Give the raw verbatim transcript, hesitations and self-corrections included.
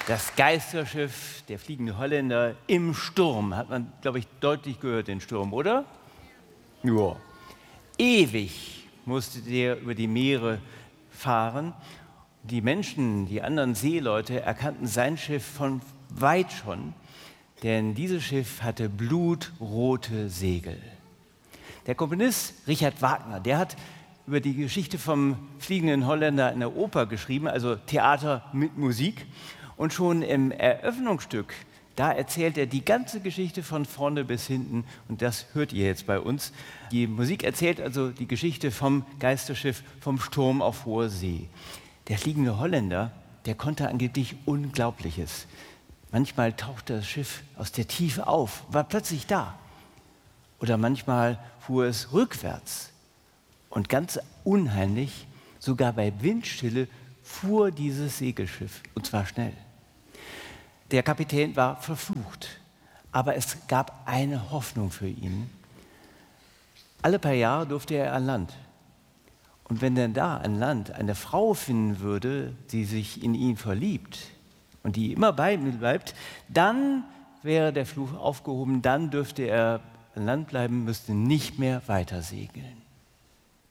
Das Geisterschiff, der fliegende Holländer im Sturm. Hat man, glaube ich, deutlich gehört, den Sturm, oder? Ja. Ewig musste der über die Meere fahren. Die Menschen, die anderen Seeleute, erkannten sein Schiff von weit schon, denn dieses Schiff hatte blutrote Segel. Der Komponist Richard Wagner, der hat über die Geschichte vom fliegenden Holländer in der Oper geschrieben, also Theater mit Musik. Und schon im Eröffnungsstück, da erzählt er die ganze Geschichte von vorne bis hinten. Und das hört ihr jetzt bei uns. Die Musik erzählt also die Geschichte vom Geisterschiff, vom Sturm auf hoher See. Der fliegende Holländer, der konnte angeblich Unglaubliches. Manchmal tauchte das Schiff aus der Tiefe auf, war plötzlich da. Oder manchmal fuhr es rückwärts. Und ganz unheimlich, sogar bei Windstille, fuhr dieses Segelschiff, und zwar schnell. Der Kapitän war verflucht, aber es gab eine Hoffnung für ihn. Alle paar Jahre durfte er an Land. Und wenn denn da an Land eine Frau finden würde, die sich in ihn verliebt und die immer bei ihm bleibt, dann wäre der Fluch aufgehoben, dann dürfte er an Land bleiben, müsste nicht mehr weiter segeln.